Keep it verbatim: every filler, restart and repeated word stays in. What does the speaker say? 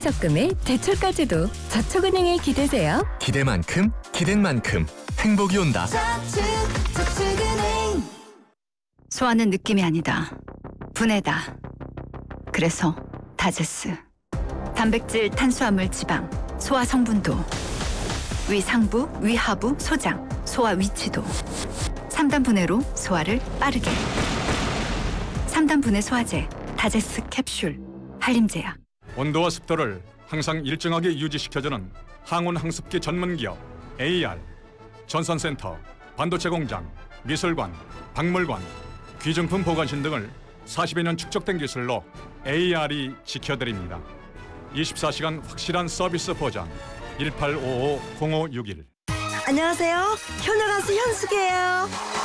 적금에 대출까지도 저축은행에 기대세요. 기대만큼 기댄 만큼 행복이 온다. 저축, 저축은행. 소화는 느낌이 아니다. 분해다. 그래서 다제스. 단백질, 탄수화물, 지방, 소화 성분도, 위 상부, 위 하부, 소장, 소화 위치도. 삼 단 분해로 소화를 빠르게. 삼 단 분해 소화제, 다제스 캡슐, 한림제약. 온도와 습도를 항상 일정하게 유지시켜주는 항온 항습기 전문기업 에이알. 전선센터, 반도체 공장, 미술관, 박물관, 귀중품 보관신 등을 사십여 년 축적된 기술로 에이알이 지켜드립니다. 이십사 시간 확실한 서비스 보장. 일팔오오 공오육일. 안녕하세요. 효녀 가수 현숙이에요.